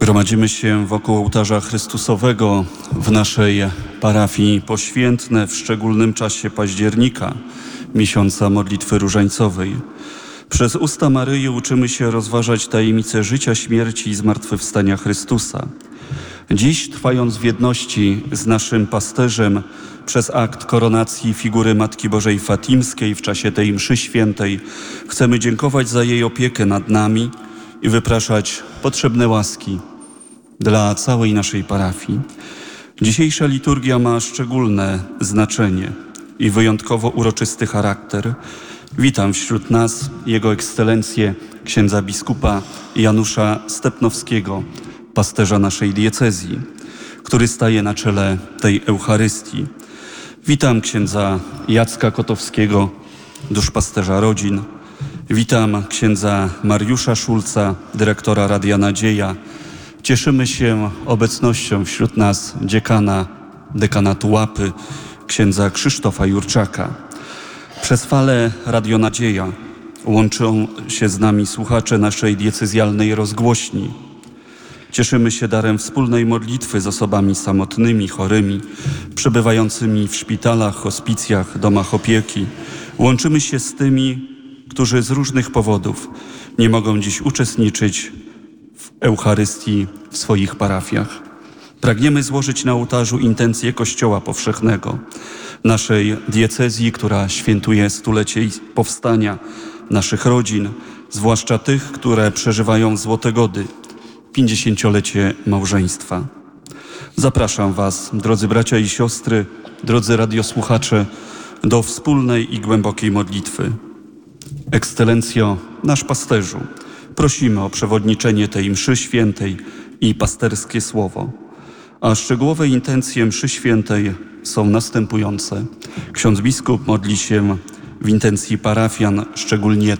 Gromadzimy się wokół ołtarza Chrystusowego w naszej parafii poświętne w szczególnym czasie października, miesiąca modlitwy różańcowej. Przez usta Maryi uczymy się rozważać tajemnice życia, śmierci i zmartwychwstania Chrystusa. Dziś, trwając w jedności z naszym pasterzem przez akt koronacji figury Matki Bożej Fatimskiej w czasie tej mszy świętej, chcemy dziękować za jej opiekę nad nami i wypraszać potrzebne łaski dla całej naszej parafii. Dzisiejsza liturgia ma szczególne znaczenie i wyjątkowo uroczysty charakter. Witam wśród nas Jego Ekscelencję księdza biskupa Janusza Stepnowskiego, pasterza naszej diecezji, który staje na czele tej Eucharystii. Witam księdza Jacka Kotowskiego, duszpasterza rodzin. Witam księdza Mariusza Szulca, dyrektora Radia Nadzieja. Cieszymy się obecnością wśród nas dziekana dekanatu Łapy, księdza Krzysztofa Jurczaka. Przez falę Radio Nadzieja łączą się z nami słuchacze naszej diecezjalnej rozgłośni. Cieszymy się darem wspólnej modlitwy z osobami samotnymi, chorymi, przebywającymi w szpitalach, hospicjach, domach opieki. Łączymy się z tymi, którzy z różnych powodów nie mogą dziś uczestniczyć w Eucharystii w swoich parafiach. Pragniemy złożyć na ołtarzu intencje Kościoła Powszechnego, naszej diecezji, która świętuje stulecie powstania naszych rodzin, zwłaszcza tych, które przeżywają złote gody, 50-lecie małżeństwa. Zapraszam Was, drodzy bracia i siostry, drodzy radiosłuchacze, do wspólnej i głębokiej modlitwy. Ekscelencjo, nasz pasterzu, prosimy o przewodniczenie tej mszy świętej i pasterskie słowo. A szczegółowe intencje mszy świętej są następujące. Ksiądz biskup modli się w intencji parafian, szczególnie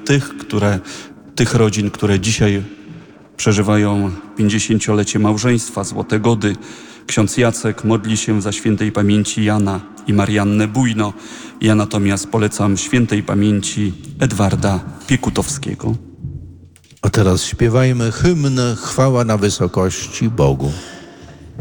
tych rodzin, które dzisiaj przeżywają 50-lecie małżeństwa, złote gody. Ksiądz Jacek modli się za świętej pamięci Jana i Mariannę Bujno. Ja natomiast polecam świętej pamięci Edwarda Piekutowskiego. A teraz śpiewajmy hymn Chwała na wysokości Bogu.